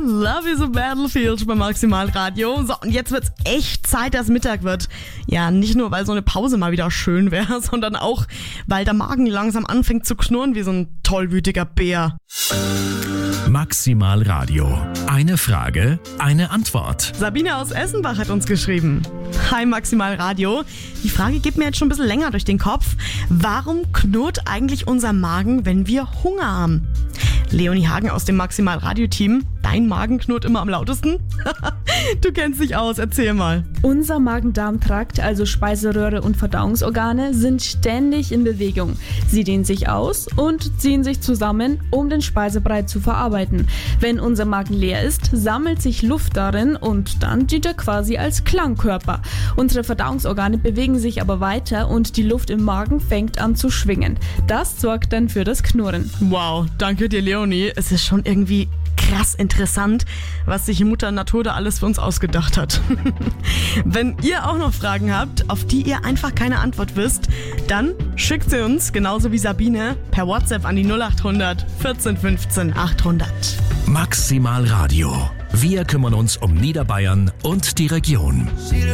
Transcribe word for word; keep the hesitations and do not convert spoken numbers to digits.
Love is a Battlefield bei Maximal Radio. So, und jetzt wird's echt Zeit, dass Mittag wird. Ja, nicht nur, weil so eine Pause mal wieder schön wäre, sondern auch, weil der Magen langsam anfängt zu knurren wie so ein tollwütiger Bär. Maximal Radio. Eine Frage, eine Antwort. Sabine aus Essenbach hat uns geschrieben. Hi Maximal Radio. Die Frage geht mir jetzt schon ein bisschen länger durch den Kopf. Warum knurrt eigentlich unser Magen, wenn wir Hunger haben? Leonie Hagen aus dem Maximal Radio Team. Dein Magen knurrt immer am lautesten? Du kennst dich aus, erzähl mal. Unser Magen-Darm-Trakt, also Speiseröhre und Verdauungsorgane, sind ständig in Bewegung. Sie dehnen sich aus und ziehen sich zusammen, um den Speisebrei zu verarbeiten. Wenn unser Magen leer ist, sammelt sich Luft darin und dann dient er quasi als Klangkörper. Unsere Verdauungsorgane bewegen sich aber weiter und die Luft im Magen fängt an zu schwingen. Das sorgt dann für das Knurren. Wow, danke dir Leonie. Es ist schon irgendwie krass interessant, was sich Mutter Natur da alles für uns ausgedacht hat. Wenn ihr auch noch Fragen habt, auf die ihr einfach keine Antwort wisst, dann schickt sie uns, genauso wie Sabine, per WhatsApp an die null acht hundert vierzehn fünfzehn achthundert. Maximal Radio. Wir kümmern uns um Niederbayern und die Region.